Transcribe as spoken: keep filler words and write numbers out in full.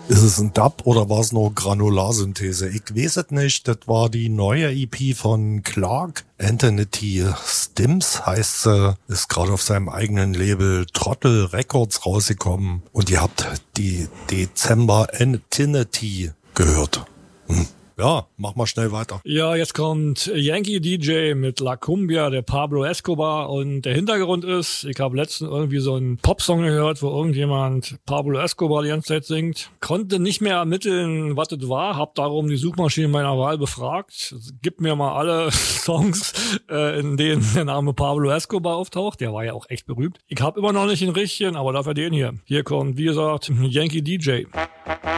Ist es ein Dub oder war es nur Granularsynthese? Ich weiß es nicht. Das war die neue E P von Clark. Anthony Stims heißt sie, ist gerade auf seinem eigenen Label Trottel Records rausgekommen. Und ihr habt die Dezember Infinity gehört. Hm. Ja, mach mal schnell weiter. Ja, jetzt kommt Yankee D J mit La Cumbia, der Pablo Escobar. Und der Hintergrund ist, ich habe letztens irgendwie so einen Popsong gehört, wo irgendjemand Pablo Escobar die ganze Zeit singt. Konnte nicht mehr ermitteln, was das war. Hab darum die Suchmaschine meiner Wahl befragt. Gib mir mal alle Songs, äh, in denen der Name Pablo Escobar auftaucht. Der war ja auch echt berühmt. Ich habe immer noch nicht den richtigen, aber dafür den hier. Hier kommt, wie gesagt, Yankee D J.